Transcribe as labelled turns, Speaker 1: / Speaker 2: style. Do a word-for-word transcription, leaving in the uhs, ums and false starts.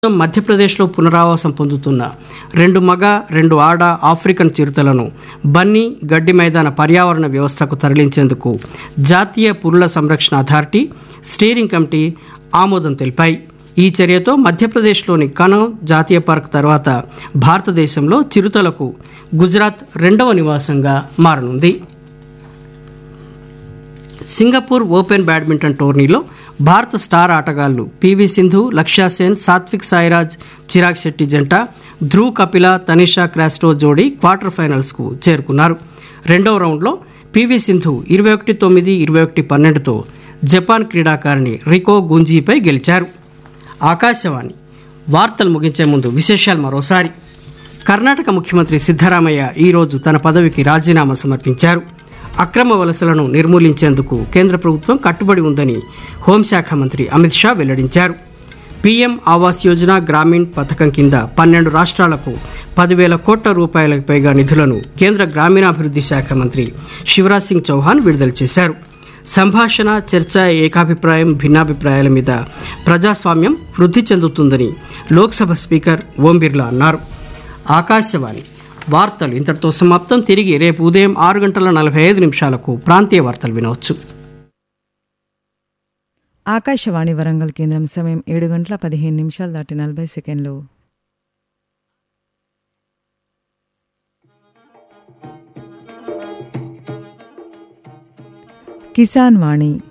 Speaker 1: మధ్యప్రదేశ్లో పునరావాసం పొందుతున్న రెండు మగ రెండు ఆడ ఆఫ్రికన్ చిరుతలను బన్నీ గడ్డి మైదాన పర్యావరణ వ్యవస్థకు తరలించేందుకు జాతీయ పురుల సంరక్షణ అథారిటీ స్టీరింగ్ కమిటీ ఆమోదం తెలిపాయి. ఈ చర్యతో మధ్యప్రదేశ్లోని కనౌ జాతీయ పార్క్ తర్వాత భారతదేశంలో చిరుతలకు గుజరాత్ రెండవ నివాసంగా మారనుంది. సింగపూర్ ఓపెన్ బ్యాడ్మింటన్ టోర్నీలో భారత స్టార్ ఆటగాళ్లు పివి సింధు, లక్ష్య సేన్, సాత్విక్ సాయిరాజ్, చిరాగ్ శెట్టి జంట, ధ్రువ్ కపిల, తనిషా క్రాస్టో జోడీ క్వార్టర్ ఫైనల్స్కు చేరుకున్నారు. రెండవ రౌండ్లో పివి సింధు ఇరవై ఒకటి తొమ్మిది ఇరవై ఒకటి పన్నెండుతో జపాన్ క్రీడాకారిణి రికో గుంజీపై గెలిచారు. ఆకాశవాణి వార్తలు ముగించే ముందు విశేషాలు మరోసారి. కర్ణాటక ముఖ్యమంత్రి సిద్ధరామయ్య ఈరోజు తన పదవికి రాజీనామా సమర్పించారు. అక్రమ వలసలను నిర్మూలించేందుకు కేంద్ర ప్రభుత్వం కట్టుబడి ఉందని హోంశాఖ మంత్రి అమిత్ షా వెల్లడించారు. పీఎం ఆవాస్ యోజన గ్రామీణ్ పథకం కింద పన్నెండు రాష్ట్రాలకు పదివేల కోట్ల రూపాయలకు పైగా నిధులను కేంద్ర గ్రామీణాభివృద్ధి శాఖ మంత్రి శివరాజ్ సింగ్ చౌహాన్ విడుదల చేశారు. సంభాషణ, చర్చ, ఏకాభిప్రాయం, భిన్నాభిప్రాయాల మీద ప్రజాస్వామ్యం వృద్ధి చెందుతుందని లోక్సభ స్పీకర్ ఓం బిర్లా అన్నారు. ఆకాశవాణి వార్తలు ఇంతటితో సమాప్తం. తిరిగి రేపు ఉదయం ఆరు గంటల నలభై ఐదు నిమిషాలకు ప్రాంతీయ వార్తలు వినవచ్చు.
Speaker 2: ఆకాశవాణి వరంగల్ కేంద్రం సమయం ఏడు గంటల పదిహేను నిమిషాలు దాటి నలభై సెకండ్లు. కిసాన్ వాణి